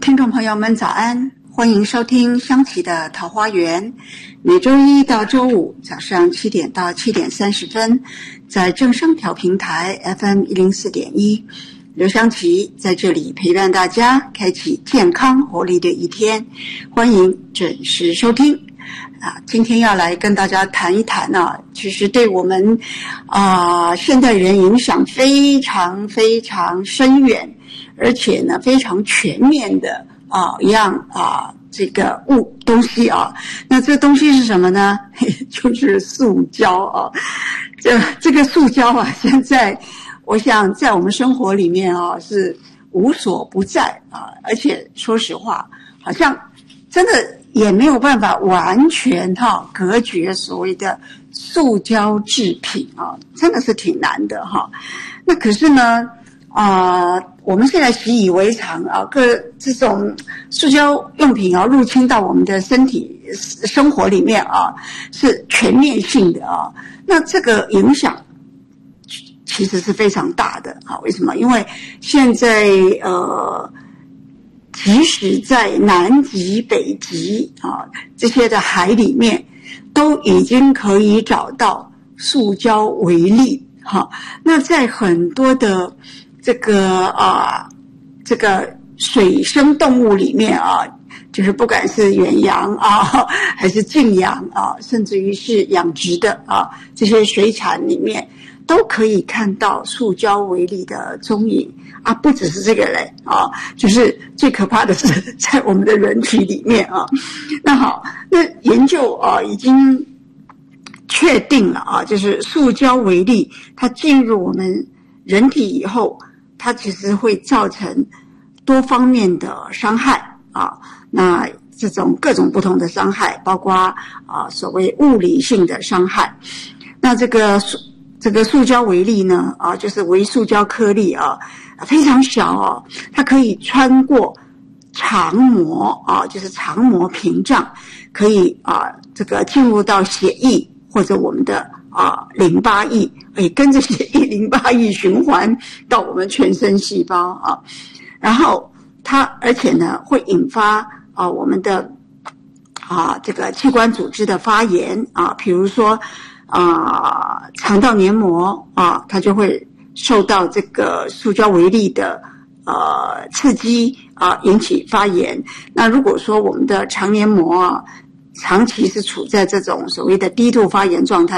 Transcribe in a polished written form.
听众朋友们早安，欢迎收听香琪的桃花源，每周一到周五早上7点到7点30分，在正声调频台 FM 104.1，刘香琪在这里陪伴大家，开启健康活力的一天，欢迎准时收听。今天要来跟大家谈一谈其实对我们现代人影响非常非常深远，而且呢非常全面的一样这个东西那这个东西是什么呢？就是塑胶这个塑胶现在我想在我们生活里面是无所不在而且说实话，好像真的也没有办法完全隔绝所谓的塑胶制品真的是挺难的那可是呢我们现在习以为常各这种塑胶用品入侵到我们的身体生活里面是全面性的那这个影响其实是非常大的为什么？因为现在即使在南极、北极这些的海里面，都已经可以找到塑胶微粒那在很多的这个水生动物里面就是不管是远洋还是近洋甚至于是养殖的这些水产里面，都可以看到塑胶微粒的踪影不只是这个嘞就是最可怕的是在我们的人体里面那好，那研究已经确定了就是塑胶微粒它进入我们人体以后，它其实会造成多方面的伤害那这种各种不同的伤害，包括所谓物理性的伤害。那这个塑胶微粒呢就是微塑胶颗粒非常小它可以穿过肠膜就是肠膜屏障，可以这个进入到血液或者我们的淋巴液，跟着血液淋巴液循环到我们全身细胞然后它而且呢会引发我们的这个器官组织的发炎比如说肠道黏膜它就会受到这个塑胶微粒的刺激引起发炎。那如果说我们的肠黏膜长期是处在这种所谓的低度发炎状态